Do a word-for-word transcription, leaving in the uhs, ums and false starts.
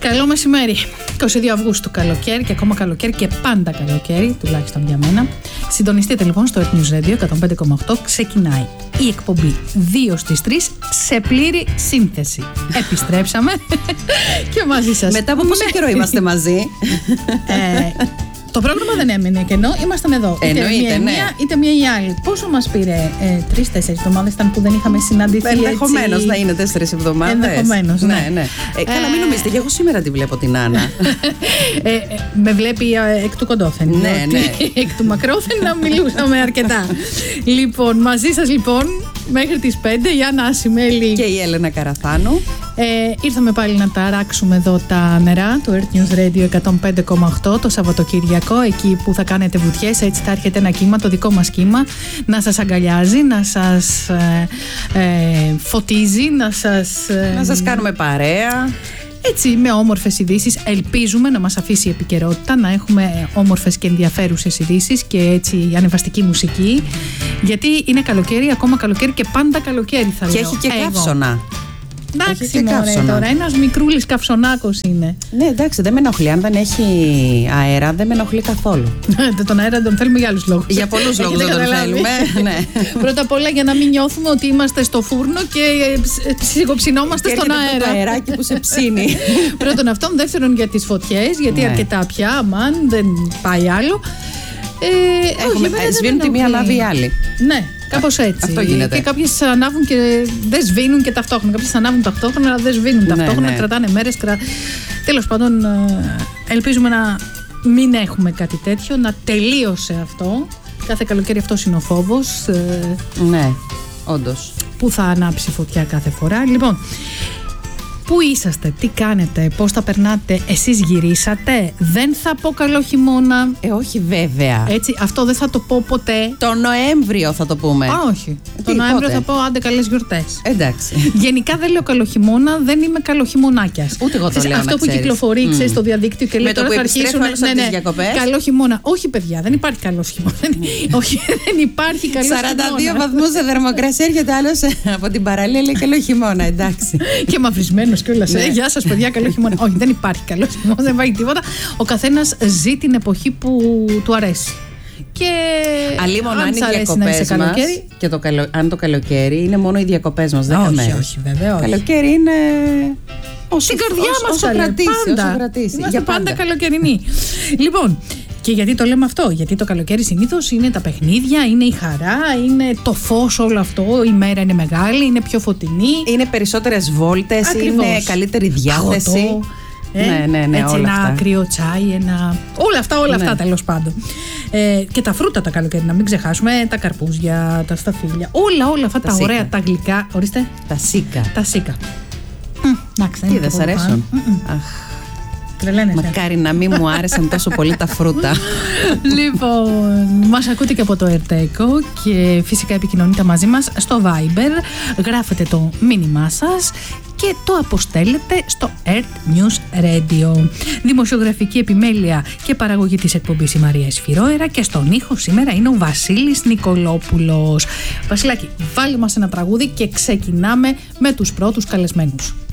Καλό μεσημέρι. είκοσι δύο Αυγούστου, καλοκαίρι και ακόμα καλοκαίρι και πάντα καλοκαίρι, τουλάχιστον για μένα. Συντονιστείτε λοιπόν στο Earth News Radio εκατόν πέντε κόμμα οκτώ. Ξεκινάει η εκπομπή δύο στις τρεις σε πλήρη σύνθεση. Επιστρέψαμε και μαζί σας. Μετά από πόσο καιρό είμαστε μαζί? ε, Το πρόγραμμα δεν έμεινε κενό, ήμασταν εδώ. Εννοείται, είτε μία, ναι. μία, είτε μία ή άλλη. Πόσο μας πήρε, ε, τρεις-τέσσερις εβδομάδες ήταν που δεν είχαμε συναντηθεί. Ενδεχομένως να είναι τέσσερις εβδομάδες. Ενδεχομένως, ναι. ναι, ναι. Ε, καλά, μην νομίζετε, και εγώ σήμερα τη βλέπω την Άννα. ε, ε, με βλέπει ε, εκ του κοντόφεν. Ναι, ναι. Εκ του μακρόφεν να μιλούσαμε αρκετά. Λοιπόν, μαζί σας λοιπόν μέχρι τις πέντε η Άννα Ασημέλη Και η Έλενα Καραθάνου. Ε, ήρθαμε πάλι να ταράξουμε εδώ τα νερά του Earth News Radio εκατόν πέντε κόμμα οκτώ το Σαββατοκύριακο, εκεί που θα κάνετε βουτιές. Έτσι θα έρχεται ένα κύμα, το δικό μας κύμα, να σας αγκαλιάζει, να σας ε, ε, φωτίζει, να σας... Ε, Να σας κάνουμε παρέα. Έτσι, με όμορφες ειδήσεις. Ελπίζουμε να μας αφήσει η επικαιρότητα, να έχουμε όμορφες και ενδιαφέρουσες ειδήσεις και έτσι ανεβαστική μουσική. Γιατί είναι καλοκαίρι, ακόμα καλοκαίρι και πάντα καλοκαίρι θα λέω. Και έχει και Εγώ. καύσωνα. Εντάξει, μωρέ, τώρα ένας μικρούλης καυσονάκος είναι. Ναι, εντάξει, δεν με ενοχλεί. Αν δεν έχει αέρα, δεν με ενοχλεί καθόλου. Τον αέρα τον θέλουμε για άλλους λόγους. Για πολλούς λόγους δεν τον θέλουμε. Ναι. Πρώτα απ' όλα για να μην νιώθουμε ότι είμαστε στο φούρνο και ψυχοψινόμαστε στον αέρα. Το αεράκι που σε ψήνει. Πρώτον αυτόν, δεύτερον για τις φωτιές, γιατί Ναι. αρκετά πια, αμάν, δεν πάει άλλο. Ε, Έχουμε, όχι, δεν σβήνουν τη μία, ενοχλεί. ανάβει η άλλη. Ναι, κάπως έτσι. Αυτό γίνεται. Και κάποιες ανάβουν και δεν σβήνουν και ταυτόχρονα. Κάποιες ανάβουν ταυτόχρονα, αλλά δεν σβήνουν Ναι, ταυτόχρονα. ναι. Κρατάνε μέρες. Κρα... Τέλος πάντων, ε, ελπίζουμε να μην έχουμε κάτι τέτοιο, να τελείωσε αυτό. Κάθε καλοκαίρι αυτός είναι ο φόβος. Ε, Ναι, όντως. που θα ανάψει φωτιά κάθε φορά. Λοιπόν, πού είσαστε, τι κάνετε, πώς τα περνάτε, εσείς γυρίσατε? Δεν θα πω καλό χειμώνα. Ε, όχι βέβαια. Έτσι, αυτό δεν θα το πω ποτέ. Το Νοέμβριο θα το πούμε. Α, όχι. Τι, Το Νοέμβριο πότε? θα πω άντε καλές γιορτές. Εντάξει. Γενικά δεν λέω καλοχειμώνα, δεν είμαι καλοχειμωνάκιας. Ούτε εγώ το Ξέρεις, λέω, να Αυτό που ξέρεις. κυκλοφορεί Μμ. ξέρεις, στο διαδίκτυο και λέει Με το τώρα που θα επιστρέφει αρχίσουν. άλλος από τις διακοπές. Καλό χειμώνα. Όχι, παιδιά, δεν υπάρχει καλό χειμώνα. Όχι, δεν υπάρχει καλό χειμώνα. σαράντα δύο βαθμούς σε θερμοκρασία, έρχεται άλλος από την παραλία, λέει καλό χειμώνα, εντάξει. Και μαυρισμένος κιόλας. Ναι. Ε, γεια σας, παιδιά, καλό χειμώνα. Όχι, δεν υπάρχει καλό χειμώνα, δεν υπάρχει τίποτα. Ο καθένας ζει την εποχή που του αρέσει. Και Αλλήμον αν σ' οι αρέσει να είσαι διακοπές μας καλοκαίρι. και το καλο... αν το καλοκαίρι είναι μόνο οι διακοπές μας, δέκα Όχι, μέρες. όχι, βέβαια, όχι. Καλοκαίρι είναι όσο, Στην καρδιά όσο, μας όσο θα λέμε, κρατήσει, πάντα. όσο κρατήσει. Είμαστε Για πάντα, πάντα. καλοκαιρινοί. Λοιπόν, και γιατί το λέμε αυτό? Γιατί το καλοκαίρι συνήθως είναι τα παιχνίδια, είναι η χαρά, είναι το φως όλο αυτό, η μέρα είναι μεγάλη, είναι πιο φωτεινή. Είναι περισσότερες βόλτες, Ακριβώς. είναι καλύτερη διάθεση. Αγωτό, ε, Ναι, ναι, ναι, έτσι, όλα ένα αυτά. κρύο τσάι, ένα... όλα αυτά, όλα Ναι. αυτά τέλος πάντων. Ε, και τα φρούτα τα καλοκαίρι, να μην ξεχάσουμε, τα καρπούζια, τα σταφύλια, όλα, όλα αυτά τα, Τα ωραία, σίκα. τα γλυκά, ορίστε, Τα σίκα. τα σίκα. Μ, εντάξει, Τι είναι δεν και σ' πολύ αρέσουν? πάνω. Μ, μ. Αχ, Τρελαίνεσαι. μακάρι να μην μου άρεσαν τόσο πολύ τα φρούτα. Λοιπόν, μας ακούτε και από το Ερτέκο και φυσικά επικοινωνείτε μαζί μας στο Viber, γράφετε το μήνυμά σας και το αποστέλλετε στο Earth News Radio. Δημοσιογραφική επιμέλεια και παραγωγή της εκπομπής η Μαρία Εσφυρόερα και στον ήχο σήμερα είναι ο Βασίλης Νικολόπουλος. Βασιλάκη, βάλε μας ένα τραγούδι και ξεκινάμε με τους πρώτους καλεσμένους.